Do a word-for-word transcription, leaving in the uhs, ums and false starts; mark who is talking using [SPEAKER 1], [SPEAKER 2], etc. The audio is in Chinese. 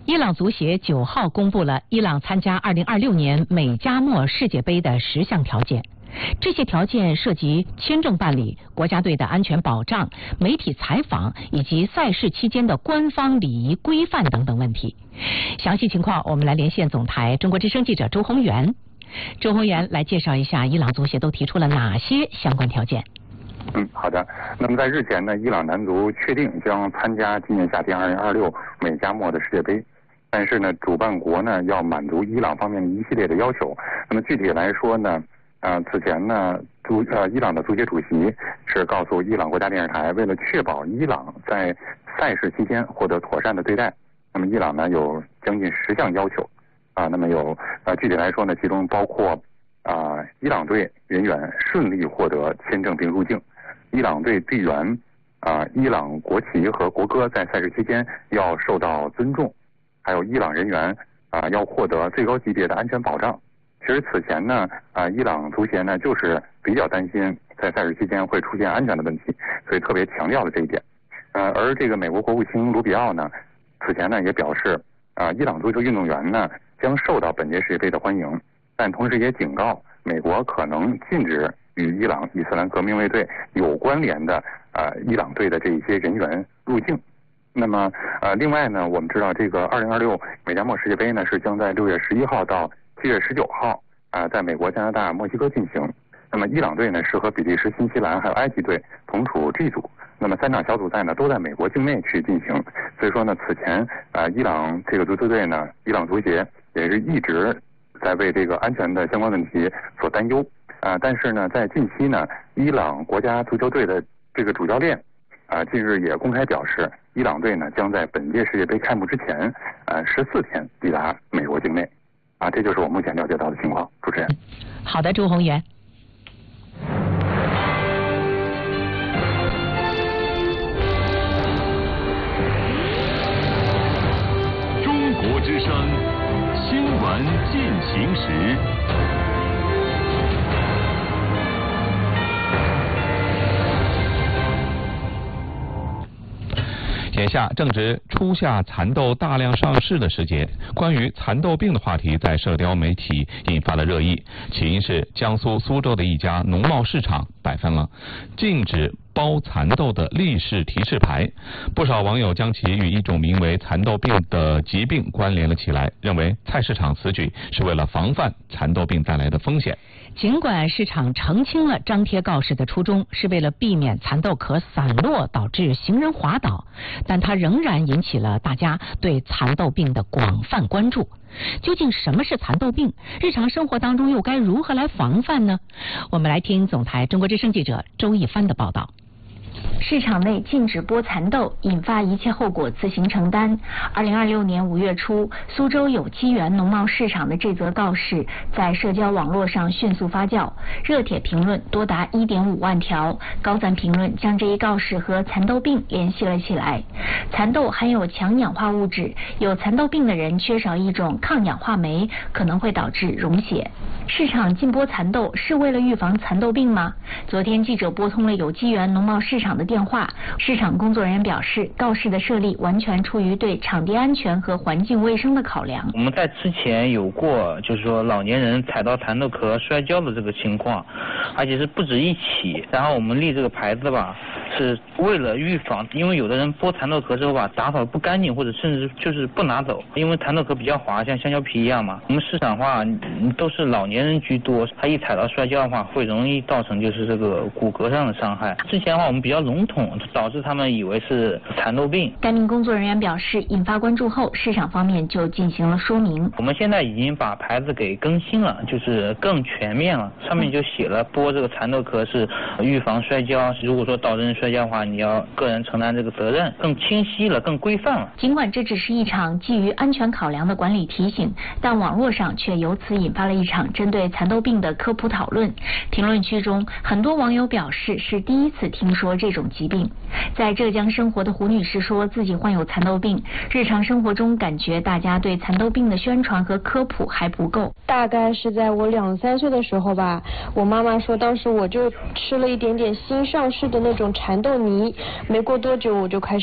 [SPEAKER 1] 伊朗足协九号公布了伊朗参加二零二六年美加墨世界杯的十项条件，这些条件涉及签证办理、国家队的安全保障、媒体采访以及赛事期间的官方礼仪规范等等问题。详细情况，我们来连线总台中国之声记者周宏元。周宏元来介绍一下伊朗足协都提出了哪些相关条件。
[SPEAKER 2] 嗯，好的。那么在日前呢，伊朗男足确定将参加今年夏天二零二六美加墨的世界杯。但是呢，主办国呢要满足伊朗方面的一系列的要求。那么具体来说呢，呃，此前呢，足呃伊朗的足协主席是告诉伊朗国家电视台，为了确保伊朗在赛事期间获得妥善的对待，那么伊朗呢有将近十项要求啊。那么有呃具体来说呢，其中包括啊、呃、伊朗队人员顺利获得签证并入境，伊朗队队员啊、呃、伊朗国旗和国歌在赛事期间要受到尊重。还有伊朗人员啊、呃、要获得最高级别的安全保障。其实此前呢啊、呃、伊朗足协呢就是比较担心在赛事期间会出现安全的问题，所以特别强调了这一点。呃而这个美国国务卿卢比奥呢此前呢也表示啊、呃、伊朗足球运动员呢将受到本届世界杯的欢迎，但同时也警告美国可能禁止与伊朗伊斯兰革命卫队有关联的啊、呃、伊朗队的这一些人员入境。那么呃，另外呢，我们知道这个二零二六美加墨世界杯呢是将在六月十一号到七月十九号啊、呃，在美国、加拿大、墨西哥进行。那么伊朗队呢是和比利时、新西兰还有埃及队同处 G 组。那么三场小组赛呢都在美国境内去进行。所以说呢，此前啊、呃，伊朗这个足球队呢，伊朗足协也是一直在为这个安全的相关问题所担忧啊、呃。但是呢，在近期呢，伊朗国家足球队的这个主教练。啊，近日也公开表示，伊朗队呢将在本届世界杯开幕之前，呃，十四天抵达美国境内。啊，这就是我目前了解到的情况。主持人。
[SPEAKER 1] 好的，周宏元。
[SPEAKER 3] 中国之声新闻进行时。
[SPEAKER 4] 眼下正值初夏蚕豆大量上市的时节，关于蚕豆病的话题在社交媒体引发了热议。起因是江苏苏州的一家农贸市场摆放了禁止包蚕豆的立式提示牌，不少网友将其与一种名为蚕豆病的疾病关联了起来，认为菜市场此举是为了防范蚕豆病带来的风险。
[SPEAKER 1] 尽管市场澄清了张贴告示的初衷是为了避免蚕豆壳散落导致行人滑倒，但它仍然引起了大家对蚕豆病的广泛关注。究竟什么是蚕豆病？日常生活当中又该如何来防范呢？我们来听总台中国之声记者周一帆的报道。
[SPEAKER 5] 市场内禁止剥蚕豆，引发一切后果自行承担。二零二六年五月初，苏州有机园农贸市场的这则告示在社交网络上迅速发酵，热帖评论多达一点五万条，高赞评论将这一告示和蚕豆病联系了起来。蚕豆含有强氧化物质，有蚕豆病的人缺少一种抗氧化酶，可能会导致溶血。市场禁播蚕豆是为了预防蚕豆病吗？昨天记者拨通了有机园农贸市场的电话，市场工作人员表示，告示的设立完全出于对场地安全和环境卫生的考量。
[SPEAKER 6] 我们在之前有过，就是说老年人踩到蚕豆壳摔跤的这个情况，而且是不止一起。然后我们立这个牌子吧，是为了预防，因为有的人剥蚕豆壳之后吧，打扫不干净，或者甚至就是不拿走，因为蚕豆壳比较滑，像香蕉皮一样嘛。我们市场的话都是老年人居多，他一踩到摔跤的话，会容易造成就是这个骨骼上的伤害。之前的话我们比较笼统，导致他们以为是蚕豆病。
[SPEAKER 5] 该名工作人员表示，引发关注后，市场方面就进行了说明。
[SPEAKER 6] 我们现在已经把牌子给更新了，就是更全面了，上面就写了剥这个蚕豆壳是预防摔跤，如果说导致人摔跤的话，你要个人承担这个责任，更清晰了，更规范了。
[SPEAKER 5] 尽管这只是一场基于安全考量的管理提醒，但网络上却由此引发了一场针对蚕豆病的科普讨论。评论区中，很多网友表示是第一次听说这种疾病。在浙江生活的胡女士说自己患有蚕豆病，日常生活中感觉大家对蚕豆病的宣传和科普还不够。
[SPEAKER 7] 大概是在我两三岁的时候吧，我妈妈说当时我就吃了一点点新上市的那种蚕豆泥，没过多久我就开始